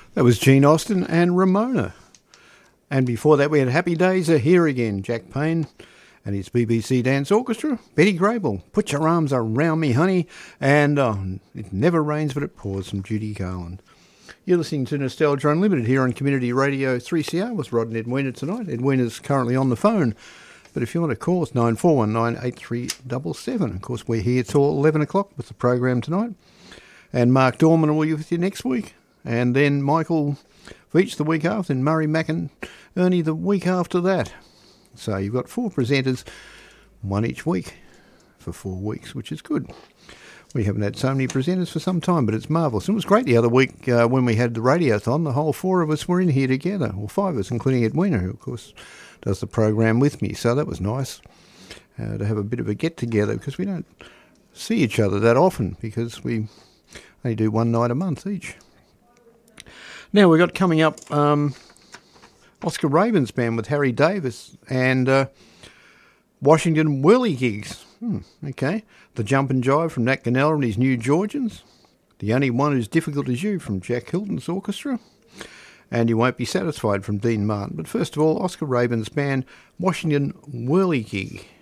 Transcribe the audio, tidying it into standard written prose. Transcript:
That was Gene Austin and Ramona. And before that we had Happy Days Are Here Again, Jack Payne and his BBC Dance Orchestra. Betty Grable, Put Your Arms Around Me Honey, and It Never Rains But It Pours from Judy Garland. You're listening to Nostalgia Unlimited here on Community Radio 3CR with Rod and Edwina tonight. Edwina's currently on the phone, but if you want to call us, 94198377. Of course, we're here till 11 o'clock with the program tonight. And Mark Dorman will be with you next week. And then Michael Veach the week after, and Murray McInerney the week after that. So you've got 4 presenters, one each week for 4 weeks, which is good. We haven't had so many presenters for some time, but it's marvellous. It was great the other week when we had the Radiothon. The whole 4 of us were in here together, or 5 of us, including Edwina, who, of course, does the program with me. So that was nice to have a bit of a get-together, because we don't see each other that often, because we only do one night a month each. Now, we've got coming up Oscar Rabin's band with Harry Davis and Washington Whirligigs. Okay. The Jump and Jive from Nat Ganella and his New Georgians. The Only One Who's Difficult As You from Jack Hilton's orchestra. And You Won't Be Satisfied from Dean Martin. But first of all, Oscar Rabin's band, Washington Whirligig.